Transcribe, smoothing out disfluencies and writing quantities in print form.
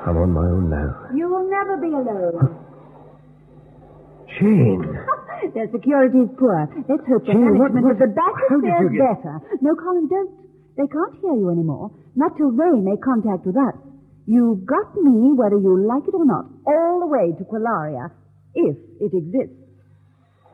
I'm on my own now. You will never be alone. Jane. Their security's poor. Let's hope the Jane, management what- of the bank how did fares you get- better. No, Colin, don't. They can't hear you anymore. Not till they make contact with us. You've got me, whether you like it or not, all the way to Qualaria, if it exists.